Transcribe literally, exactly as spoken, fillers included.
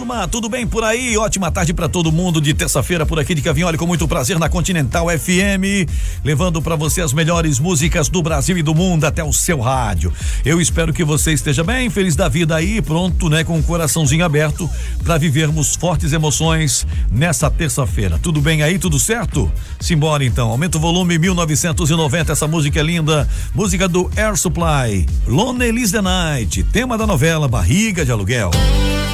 turma, tudo bem por aí? Ótima tarde para todo mundo de terça-feira por aqui de Cavinholi, com muito prazer na Continental F M, levando para você as melhores músicas do Brasil e do mundo até o seu rádio. Eu espero que você esteja bem, feliz da vida aí, pronto, né, com o coraçãozinho aberto para vivermos fortes emoções nessa terça-feira. Tudo bem aí, tudo certo? Simbora então, aumenta o volume. Mil novecentos e noventa, essa música é linda, música do Air Supply, Lonely is the Night, tema da novela Barriga de Aluguel.